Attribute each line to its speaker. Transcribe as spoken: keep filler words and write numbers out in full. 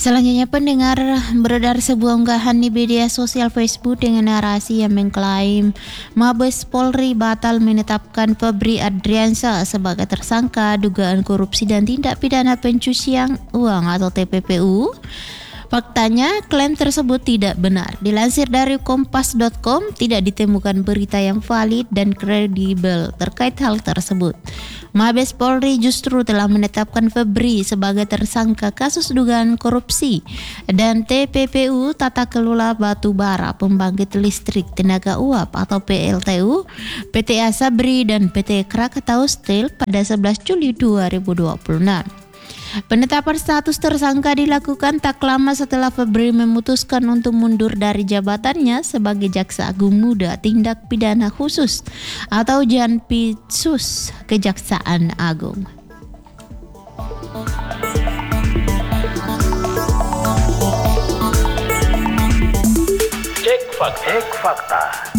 Speaker 1: Selanjutnya pendengar, beredar sebuah unggahan di media sosial Facebook dengan narasi yang mengklaim Mabes Polri batal menetapkan Febri Adriansyah sebagai tersangka dugaan korupsi dan tindak pidana pencucian uang atau T P P U. Faktanya, klaim tersebut tidak benar. Dilansir dari kompas dot com, tidak ditemukan berita yang valid dan kredibel terkait hal tersebut. Mabes Polri justru telah menetapkan Febri sebagai tersangka kasus dugaan korupsi dan T P P U Tata Kelola Batubara Pembangkit Listrik Tenaga Uap atau P L T U, P T Asabri dan P T Krakatau Steel pada sebelas Juli dua ribu dua puluh enam. Penetapan status tersangka dilakukan tak lama setelah Febri memutuskan untuk mundur dari jabatannya sebagai Jaksa Agung Muda Tindak Pidana Khusus atau Janpitsus Kejaksaan Agung.
Speaker 2: Cek fakta. Cek fakta.